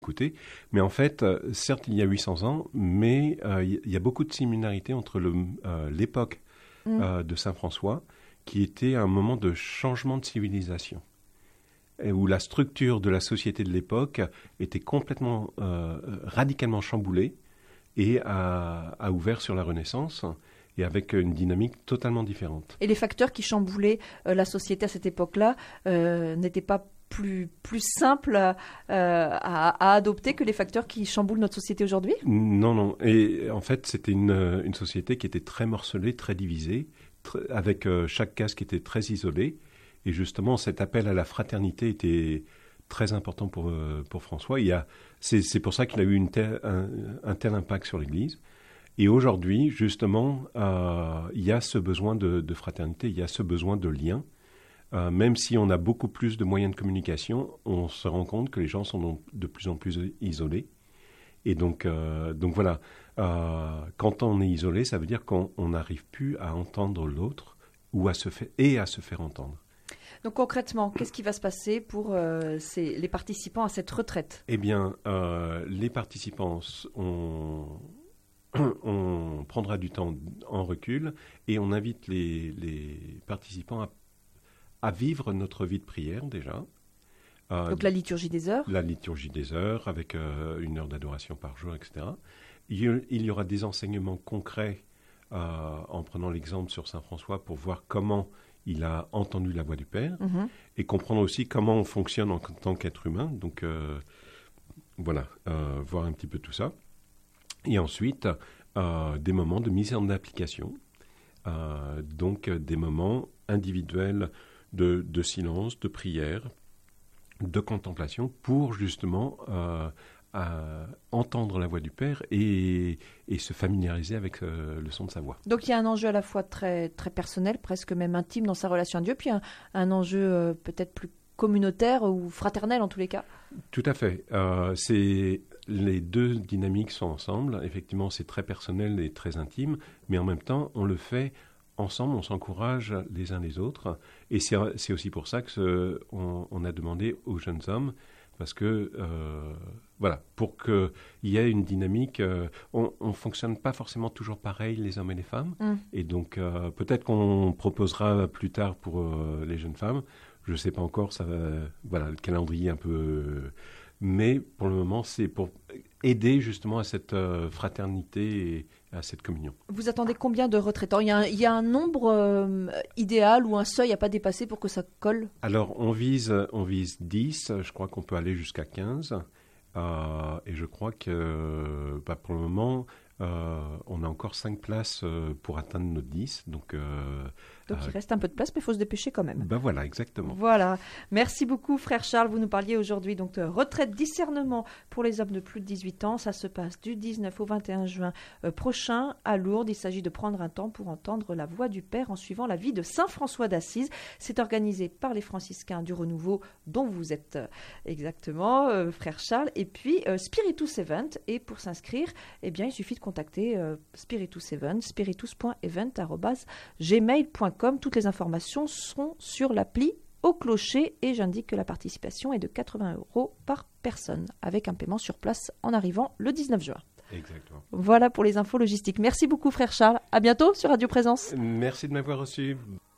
écouter. Mais en fait, certes, il y a 800 ans, mais il y a beaucoup de similarités entre l'époque de Saint François, qui était un moment de changement de civilisation, et où la structure de la société de l'époque était complètement, radicalement chamboulée et a ouvert sur la Renaissance, et avec une dynamique totalement différente. Et les facteurs qui chamboulaient la société à cette époque-là n'étaient pas plus simples à adopter que les facteurs qui chamboulent notre société aujourd'hui ? Non. Et en fait, c'était une société qui était très morcelée, très divisée, avec chaque case qui était très isolée. Et justement, cet appel à la fraternité était très important pour François. C'est pour ça qu'il a eu un tel impact sur l'Église. Et aujourd'hui, justement, il y a ce besoin de fraternité, il y a ce besoin de lien. Même si on a beaucoup plus de moyens de communication, on se rend compte que les gens sont de plus en plus isolés. Et donc voilà, quand on est isolé, ça veut dire qu'on n'arrive plus à entendre l'autre ou à se faire entendre. Donc concrètement, qu'est-ce qui va se passer pour les participants à cette retraite ? Eh bien, les participants, on prendra du temps en recul et on invite les participants à vivre notre vie de prière déjà. Donc la liturgie des heures ? La liturgie des heures, avec 1 heure d'adoration par jour, etc. Il y aura des enseignements concrets en prenant l'exemple sur Saint François pour voir comment il a entendu la voix du Père et comprendre aussi comment on fonctionne en tant qu'être humain. Donc voilà, voir un petit peu tout ça. Et ensuite, des moments de mise en application, donc des moments individuels de silence, de prière, de contemplation, pour justement entendre la voix du Père et se familiariser avec le son de sa voix. Donc il y a un enjeu à la fois très, très personnel, presque même intime dans sa relation à Dieu, puis un enjeu peut-être plus communautaire ou fraternel en tous les cas. Tout à fait. Les deux dynamiques sont ensemble. Effectivement, c'est très personnel et très intime, mais en même temps, on le fait ensemble, on s'encourage les uns les autres. Et c'est aussi pour ça qu'on a demandé aux jeunes hommes, parce que, voilà, pour qu'il y ait une dynamique, on ne fonctionne pas forcément toujours pareil, les hommes et les femmes. Et donc, peut-être qu'on proposera plus tard pour les jeunes femmes. Je ne sais pas encore, voilà, le calendrier un peu... mais pour le moment, c'est pour aider justement à cette fraternité et à cette communion. Vous attendez combien de retraitants ? Il y a un nombre idéal ou un seuil à pas dépasser pour que ça colle ? Alors, on vise 10, je crois qu'on peut aller jusqu'à 15. Et je crois que pour le moment, on a encore 5 places pour atteindre nos 10. Donc il reste un peu de place, mais il faut se dépêcher quand même. Voilà, exactement. Voilà. Merci beaucoup, frère Charles. Vous nous parliez aujourd'hui donc de retraite discernement pour les hommes de plus de 18 ans. Ça se passe du 19 au 21 juin prochain à Lourdes. Il s'agit de prendre un temps pour entendre la voix du Père en suivant la vie de Saint François d'Assise. C'est organisé par les franciscains du Renouveau, dont vous êtes exactement, frère Charles. Et puis Spiritus Event. Et pour s'inscrire, eh bien, il suffit de contacter Spiritus Event, spiritus.event@gmail.com. Toutes les informations sont sur l'appli Au Clocher et j'indique que la participation est de 80 € par personne avec un paiement sur place en arrivant le 19 juin. Exactement. Voilà pour les infos logistiques. Merci beaucoup, frère Charles. À bientôt sur Radio Présence. Merci de m'avoir reçu.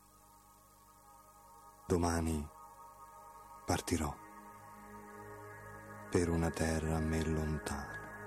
Domani partirò per una terra a me lontana.